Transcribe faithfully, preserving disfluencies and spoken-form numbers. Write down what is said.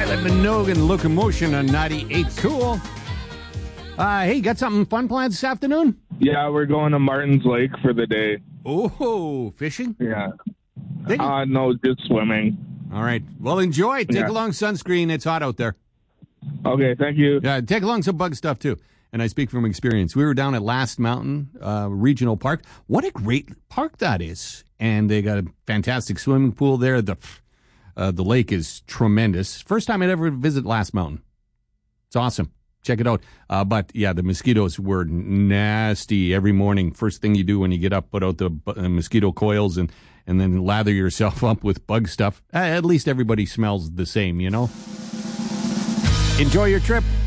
Kylie Minogue and Locomotion on ninety-eight Cool. Uh, hey, got something fun planned this afternoon? Yeah, we're going to Martin's Lake for the day. Oh, fishing? Yeah. Think- Uh, no, just swimming. All right. Well, enjoy. Take Yeah. along sunscreen. It's hot out there. Okay, thank you. Yeah, take along some bug stuff, too. And I speak from experience. We were down at Last Mountain uh, Regional Park. What a great park that is. And they got a fantastic swimming pool there. The uh, the lake is tremendous. First time I'd ever visit Last Mountain. It's awesome. Check it out. Uh, but, yeah, the mosquitoes were nasty every morning. First thing you do when you get up, put out the uh, mosquito coils and, and then lather yourself up with bug stuff. Uh, at least everybody smells the same, you know? Enjoy your trip.